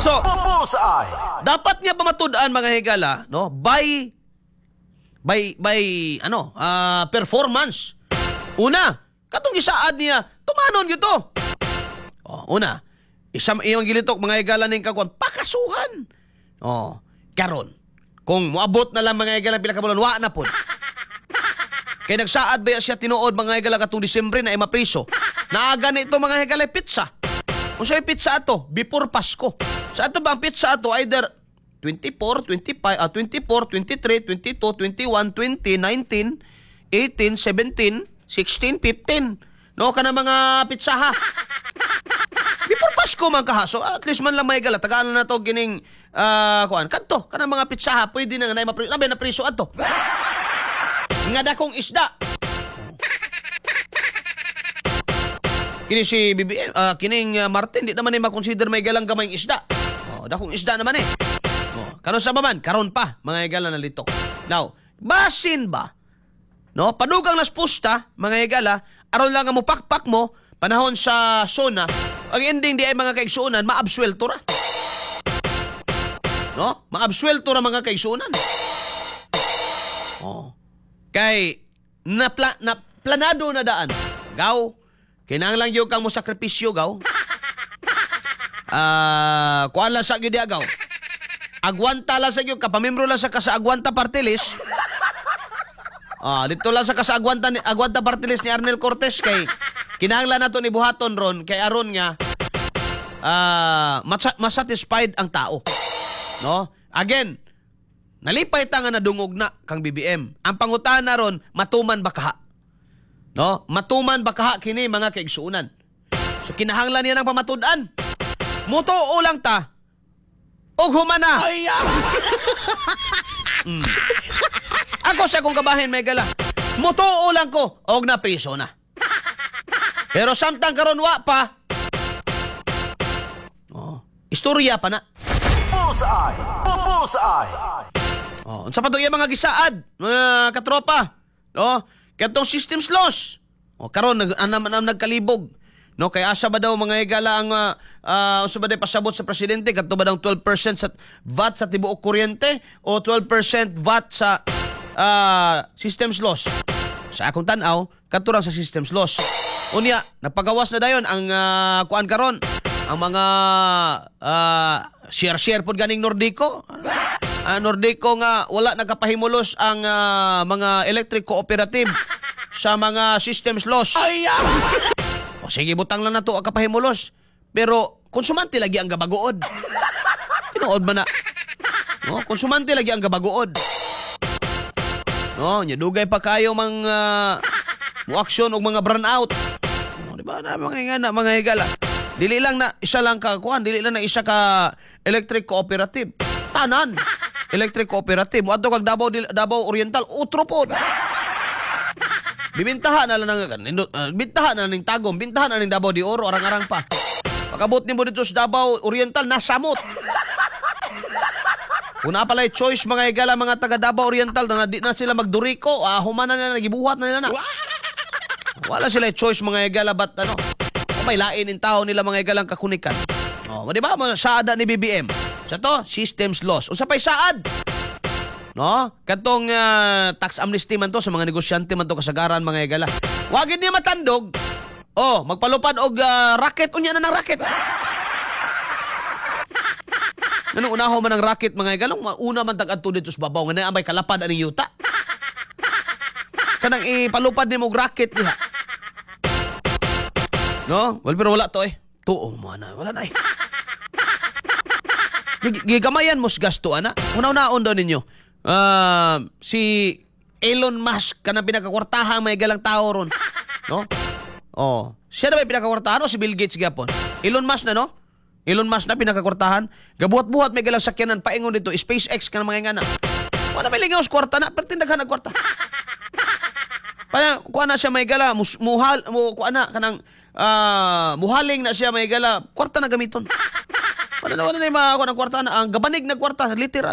So, Bullseye. dapat niya pamatud-an mga higala, no? By performance. Una, katong isaad niya, tumanon gyud to. Una, iyang gilitok mga higala ning kakuan, pakasuhan. Karon, kung moabot na lang mga higala pila ka bulan, wa na pod. Kay nagsaad ba siya tinuod mga higala katong Disyembre na mapriso. Naaga nito mga higala pizza. Kung sa'yo pizza ato, before Pasko. Sa ato ba ang pizza ato, either 24, 23, 22, 21, 20, 19, 18, 17, 16, 15. No, ka na mga pizza ha. Before Pasko man kahaso, at least man lang may gala. Tagaan na to gining, kanto, ka na mga pizza ha. Pwede na nga na priso ato. Nga dakong isda. Kini si BBM, kining Martin, di naman makonsider may galang gamayng isda. Dakong isda naman eh. Karon sa baman, karon pa, mga higala na litok. Now, basin ba? No, padugang nas pusta, mga higala, aron lang mo pakpak mo, panahon sa sona, ang ending di ay mga kaigsuunan, maabswelto ra. No? Maabswelto ra mga kaigsuunan. Kay planado na daan. Gaw, kinahanglan yung kang mo sakripisyo, gaw. Kuan lang sa gyud gaw. Agwanta lang sa gyud, kapamembro lang sa Kasaagwanta Party List. Dito lang sa Kasaagwanta Party List ni Arnel Cortez kay kinahanglan nato ni buhaton ron kay aron nga masatisfied ang tao. No? Again, nalipay ta nga nadungog na kang BBM. Ang pangutana ron, matuman ba kaha? No? Matuman ba kaha kini mga kaigsuunan? So kinahanglan niya ng pamatud-an. Mutuo lang ta. Og humana. Ako sa kong kabahin may gala. Mutuo lang ko og na priso na. Pero samtang karon wa pa. Istorya pa na. Bullseye. Bullseye. Unsa pa to yung mga gisaad, mga katropa. No? Katong systems loss. Karon nagkalibog. No, kay asa ba daw mga higala ang usa ba day pasabot sa presidente kadto ba daw 12% sa VAT sa tibuok kuryente o 12% VAT sa systems loss. Sa akong tan-aw, kadto ra sa systems loss. Unya, nagpagawas na dayon ang kuan karon ang mga share pod ganing Nordico. Nordico nga wala nakapahimulos ang mga electric cooperative sa mga systems loss. Sige, butang lang na to ang kapahimulos. Pero konsumante lagi ang gabagood. Tinuod ba na? No, konsumante lagi ang gabagood. No, dugay pa kayo mga action og mga burnout. Di ba na mga higala. Dili lang na isa lang ka kuan, dili lang na isa ka electric cooperative. Tanan. Electric cooperative. Mo adto kag Davao Oriental, utro pod. Bibintahan na lang bintahan na ning Tagum, bintahan na ning Davao de Oro, arang-arang pa. Pagabot nimo dito sa Davao Oriental, nasamot. Una pala choice mga higala mga taga Davao Oriental na di na sila magduriko, humana na nagibuhat na nila na. Wala sila choice mga higala bat may lain in tao nila mga higalang kakunikan. Di ba saada ni BBM? Sa to, systems loss. Unsa pay saad? No? Katong tax amnesty man to sa mga negosyante man to kasagaran mga higala. Wagid niya matandog. Magpalupad og racket unya na ng racket. Anong unaho man ng racket mga higala? Una man tag-adto dito sa babaw nga may kalapad aning yuta. Kanang ipalupad nimo og racket diha. No? Well, pero wala to Tuo mo na. Wala na Gigamayan mo sa gasto ana. Una-unaon daw ninyo. Si Elon Musk kanang pinakakwartahan may galang tao ron. No? Siya na ba pinakakwartahan o si Bill Gates gyapon? Elon Musk na, no? Elon Musk na pinakakwartahan. Gabuhat-buhat may galang sakyanan paingon dito. SpaceX kanang mga ingana. Wala may lingaw sa kwarta na. Pero tindaghan ang kwarta. Kuha na siya may gala. Kuha na kanang muhaling na siya may gala. Kwarta na gamiton. Wala na yung mga kwarta na. Ang gabanig na kwarta. Literal.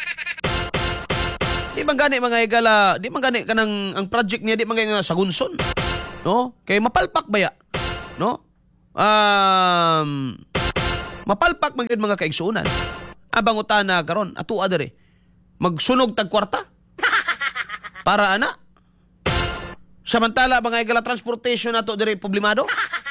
Di man gani mga higala, di man gani kanang ang project niya di man gani sa gunson. No? Kay mapalpak baya. No? Mapalpak man gyud mga kaigsuonan. Abang utana karon atua diri. Magsunog tag kwarta. Para ana. Samantala mga igala transportation nato diri problemado.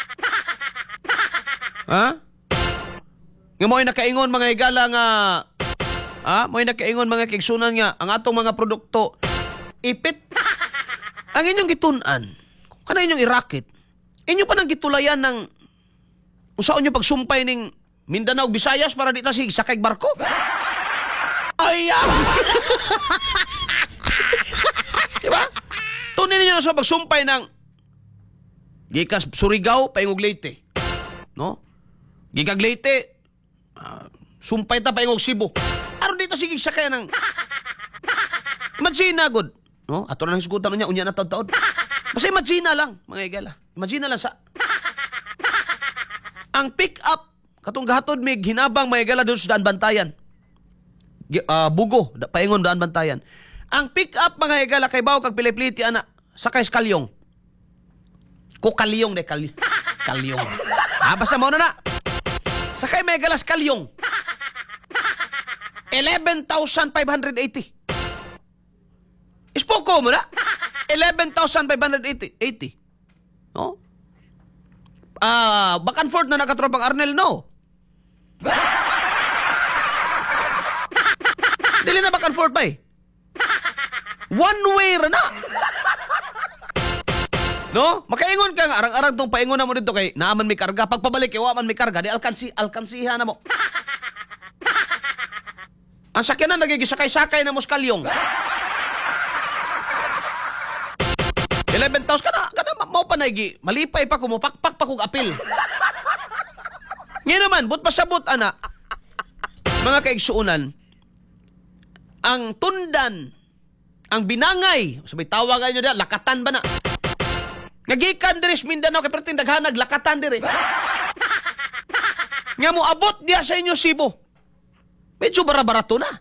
Ha? Nga mo'y nakaingon mga igala nga mo'y nakaingon mga kaigsuonan nga ang atong mga produkto ipit. Ang inyong gitun-an, kung kana inyong irakit, inyo pa nang gitulayan ng usaon nyo pagsumpay ning Mindanao, Visayas para di ta sig sakay barko? Ay! Diba? Tunin ninyo na sa pagsumpay ng gikas Surigao, paingog Leyte. No? Gikag Leyte, sumpay ta paingog Cebu. Aron di ta sig sakay ng Imagine good. No? Ato na nang sigutan niya, unya na taon-taon. Basta imagine lang, mga igala. Imagine lang sa ang pick up katong gahatod mig hinabang mga igala doon sa daan bantayan. Bugo, paingon daan bantayan. Ang pick up mga igala kay bawo kag pilipliti ana sakay sa kalyong. Ko kalyong de kalyong. Basta mo na. Sakay mga igala sa kalyong. 11,580. Ispoko mo na. 11,580. No? Back and forth na nakatropang Arnel, no? Dili na back and forth pa eh. One way ra na. No? Makaingon ka nga. Arang-arang tong paingon na mo dito kay naaman may karga. Pagpabalik, iwaman may karga. Di alkansiha na mo. Ang sakyanan nagigisakay-sakay na mo sa kalyong. 11,000 kana mo pa naigi. Malipay pa ko mo pakpak pa kog apil. Ngayon naman, but pasabot ana. Mga kaigsuunan, ang tundan, ang binangay, sabay tawagan nyo diyan, lakatan ba na? Nagikan diri sa Mindanao kay perting daghanag lakatan diri. Nga mo abot diya sa inyo Cebu. Medyo bara-barato na.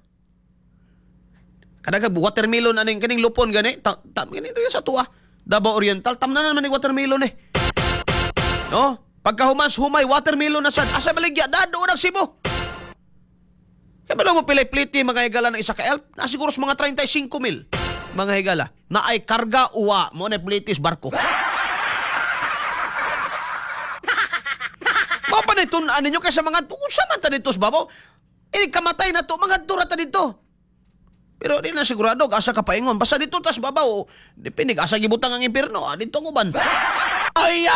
Kada watermelon aning kaning lupon gani, gani sa tuwa. Davao Oriental, tamna na naman yung watermelon eh. No? Pagkahumas-humay, watermelon na sad. Asa baligya, dado ng Cebu. Kaya ba lang mo pilay-pliti mga higala ng isa ka elf? Nasiguro sa mga 35,000 mga higala na ay karga uwa mo na plitis barko. Mapanitunan ninyo kaysa mga kung saan ta dito sa babaw. Kamatay na to, mga dura ta dito. Pero di na sigurado, asa ka paingon. Basta dito tas babaw, depende, asa gibutang ang impirno. Dito ang uban. Ay!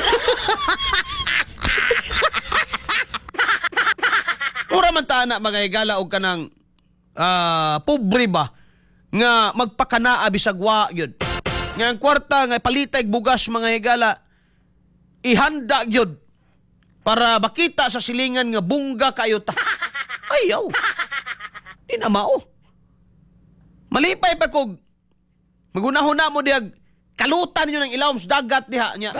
Mura man ta na mga higala o ka ng pobre ba nga magpakanaa bisagwa yun. Nga ang kwarta nga palitay bugas mga higala ihanda yun para makita sa silingan nga bungga kayo ta. Ayaw. Di na mao. Malipay pa kog magunahon na mo diag kalutan niyo ng ilawom sa dagat diha nya.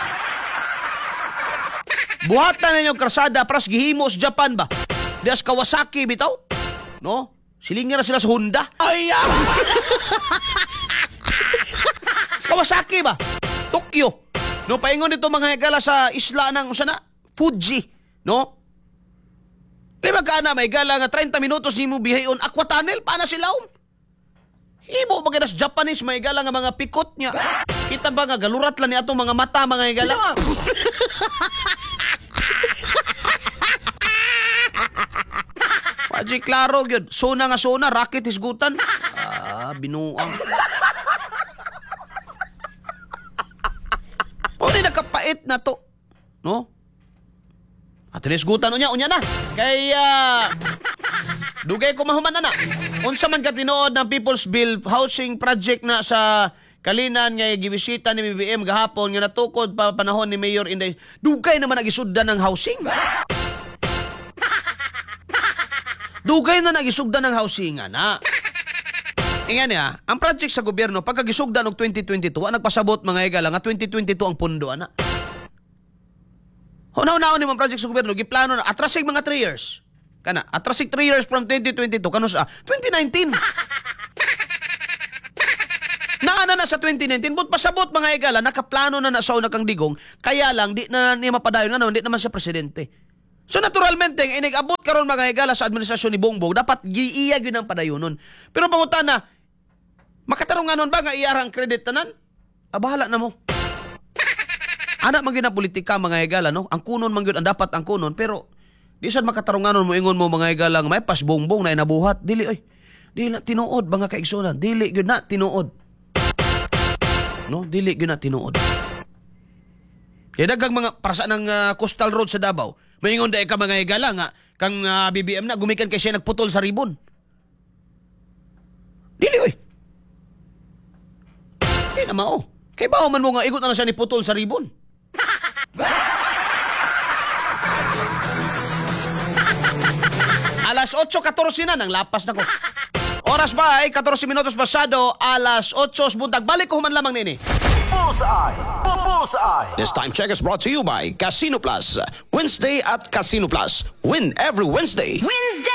Buhatan ninyo karsada pras gihimo sa Japan ba? Dias Kawasaki bitaw? No? Silingan na sila sa Honda. Ay! Sa Kawasaki ba? Tokyo. No, paingon dito mga higala sa isla ng sana Fuji, no? Lima ka na may gala nga 30 minutos ni mo bihayon aqua tunnel pa na silawom. Ibo magadas Japanese may gala nga mga pikot niya. Kita ba nga galurat lang ni atong mga mata mga higala? Paji klaro gyud. Sona nga sona, racket hisgutan. Binuang. O di nakapait na to. No? At hisgutan unya na. Kaya dugay ko mahuman na. Unsa man ka tinuod ng People's Bill housing project na sa Kalinan nga gibisita ni BBM gahapon nga natukod pa panahon ni Mayor Inday. Dugay naman nagisuddan ng housing. Dugay na nagisugdan ng housing na. Ingan niya, ang project sa gobyerno pagkagisugdan og 2022 nagpasabot mga higala nga 2022 ang pondo ana. Hunaw-naon ni mga project sa gobyerno giplano na atrasig mga 3 years. Kana atrasig 3 years from 2022 kano sa 2019. Naana na sa 2019 but pasabot mga higala nakaplano na sa una kang digong kaya lang di na niya mapadayon na hindi naman siya presidente. So naturalmente, ang inigabot karon mga higala sa administrasyon ni Bongbong, dapat giiyag yun ang padayunon. Pero pangutana, makatarunganon ba nga iyarang credit tanan? Bahala na mo. Anak man gyud ang politika mga higala, no? Ang kunon man gyud ang dapat ang kunon, pero di sad makatarunganon mo ingon mo mga higala nga may pas Bongbong na inabuhat. Dili oy. Dili na tinuod mga kaigsunan. Dili gyud na tinuod. No, dili gyud na tinuod. Kaya daghang mga parasa ng coastal road sa Davao. Maingon day ka mga higala nga kang BBM na gumikan kay siya nagputol sa ribon. Dili oy. Di na mao. Kay bao man mo nga igot na siya ni putol sa ribon. Alas 8:14 na nang lapas na ko. Oras ba ay 14 minutos pasado, alas 8 buntag. Balik ko man lamang nini. Bullseye. Bullseye. This time check is brought to you by Casino Plus. Wednesday at Casino Plus. Win every Wednesday. Wednesday!